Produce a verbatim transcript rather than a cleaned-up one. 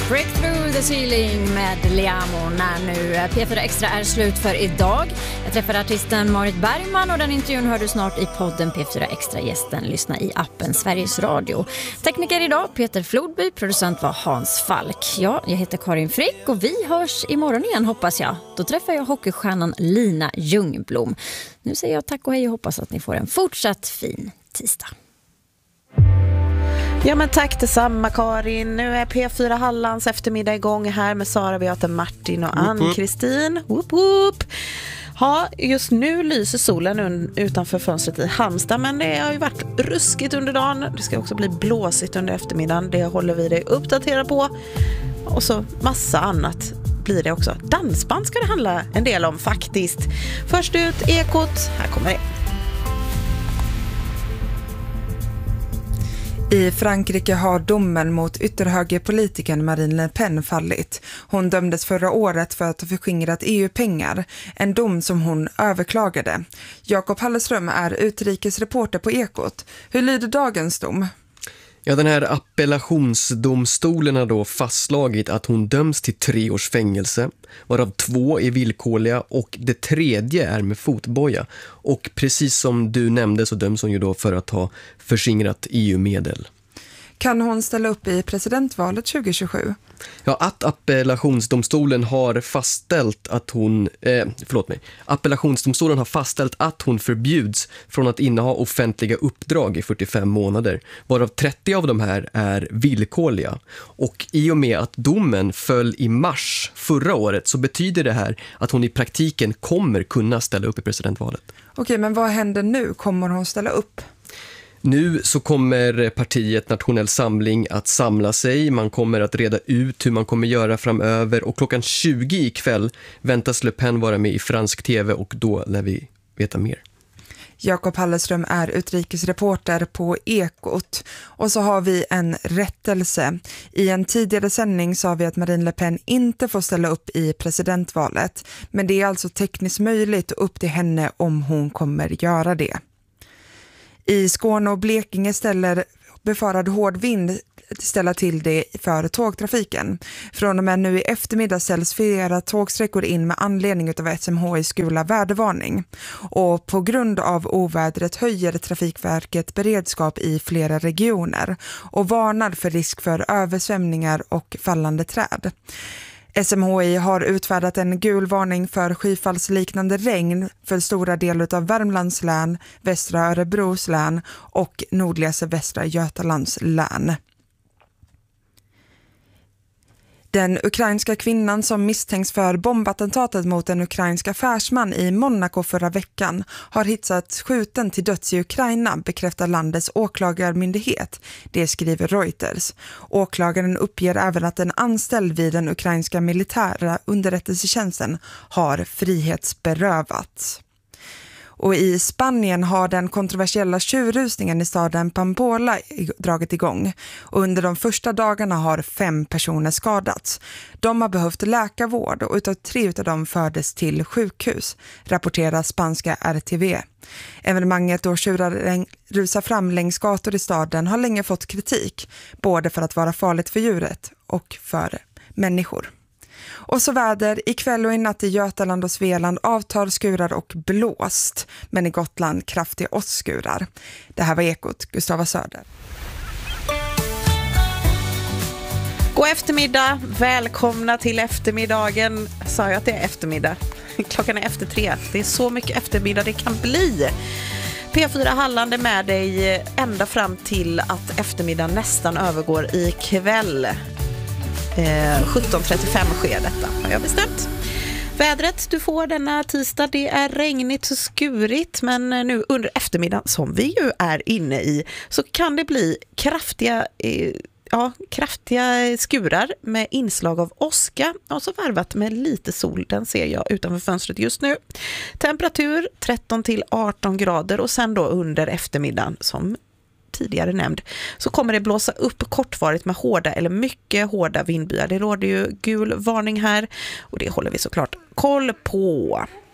Breakthrough the ceiling med Liamo när nu P fyra Extra är slut för idag. Jag träffade artisten Marit Bergman och den intervjun hör du snart i podden P fyra Extra. Gästen lyssna i appen Sveriges Radio. Tekniker idag Peter Flodby, producent var Hans Falk. Ja, jag heter Karin Frick och vi hörs imorgon igen hoppas jag. Då träffar jag hockeystjärnan Lina Ljungblom. Nu säger jag tack och hej och hoppas att ni får en fortsatt fin tisdag. Ja men tack detsamma Karin. Nu är P fyra Hallands eftermiddag igång här med Sara, Beata, Martin och Ann-Kristin. Woop woop. Ja, just nu lyser solen utanför fönstret i Halmstad, men det har ju varit ruskigt under dagen. Det ska också bli blåsigt under eftermiddagen. Det håller vi dig uppdaterad på. Och så massa annat blir det också. Dansband ska det handla en del om faktiskt. Först ut, Ekot. Här kommer det. I Frankrike har domen mot ytterhögerpolitikern Marine Le Pen fallit. Hon dömdes förra året för att ha förskingrat E U-pengar, en dom som hon överklagade. Jakob Halleström är utrikesreporter på Ekot. Hur lyder dagens dom? Ja, den här appellationsdomstolen har då fastslagit att hon döms till tre års fängelse, varav två är villkorliga och det tredje är med fotboja. Och precis som du nämnde så döms hon ju då för att ha förskingrat E U-medel. Kan hon ställa upp i presidentvalet tjugo tjugosju? Ja, att appellationsdomstolen har fastställt att hon, eh, förlåt mig, appellationsdomstolen har fastställt att hon förbjuds från att inneha offentliga uppdrag i fyrtiofem månader, varav trettio av de här är villkorliga. Och i och med att domen föll i mars förra året så betyder det här att hon i praktiken kommer kunna ställa upp i presidentvalet. Okej, men vad händer nu? Kommer hon ställa upp? Nu så kommer partiet Nationell Samling att samla sig. Man kommer att reda ut hur man kommer göra framöver. Och klockan tjugo ikväll väntas Le Pen vara med i fransk tv och då lär vi veta mer. Jakob Halleström är utrikesreporter på Ekot. Och så har vi en rättelse. I en tidigare sändning sa vi att Marine Le Pen inte får ställa upp i presidentvalet. Men det är alltså tekniskt möjligt upp till henne om hon kommer göra det. I Skåne och Blekinge ställer befarad hård vind ställa till det för tågtrafiken. Från och med nu i eftermiddag ställs flera tågsträckor in med anledning av S M H I:s gula vädervarning. Och på grund av ovädret höjer Trafikverket beredskap i flera regioner och varnar för risk för översvämningar och fallande träd. S M H I har utfärdat en gul varning för skyfallsliknande regn för stora delar av Värmlands län, västra Örebros län och nordligaste västra Götalands län. Den ukrainska kvinnan som misstänks för bombattentatet mot en ukrainsk affärsman i Monaco förra veckan har hittats skjuten till döds i Ukraina, bekräftar landets åklagarmyndighet. Det skriver Reuters. Åklagaren uppger även att en anställd vid den ukrainska militära underrättelsetjänsten har frihetsberövats. Och i Spanien har den kontroversiella tjurrusningen i staden Pamplona dragit igång. Och under de första dagarna har fem personer skadats. De har behövt läkarvård och utav tre av dem fördes till sjukhus, rapporterar spanska R T V. Evenemanget då tjurar rusar fram längs gator i staden har länge fått kritik, både för att vara farligt för djuret och för människor. Och så väder, ikväll och i natt i Götaland och Svealand avtar skurar och blåst, men i Gotland kraftiga åskskurar. Det här var Ekot, Gustava Söder. God eftermiddag, välkomna till eftermiddagen. Jag sa ju att det är eftermiddag. Klockan är efter tre. Det är så mycket eftermiddag det kan bli. P fyra Halland är med dig ända fram till att eftermiddagen nästan övergår i kväll. Eh, sjutton trettiofem sker detta, har jag bestämt. Vädret du får denna tisdag, det är regnigt och skurigt, men nu under eftermiddagen som vi ju är inne i så kan det bli kraftiga, eh, ja, kraftiga skurar med inslag av åska och så varvat med lite sol. Den ser jag utanför fönstret just nu. Temperatur tretton till arton grader och sen då under eftermiddagen som tidigare nämnd så kommer det blåsa upp kortvarigt med hårda eller mycket hårda vindbyar. Det råder ju gul varning här och det håller vi såklart koll på.